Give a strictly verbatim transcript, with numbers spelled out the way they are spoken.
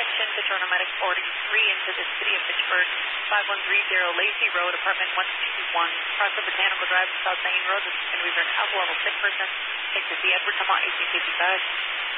Attention, Petro Nomadic forty-three into the city of Fitchburg, five one three zero Lacey Road, apartment one two two one. Cross the Botanical Drive, South Main Road. This is going to be for an alcohol level sick person. Take to see Edward Tama, eighteen fifty-five.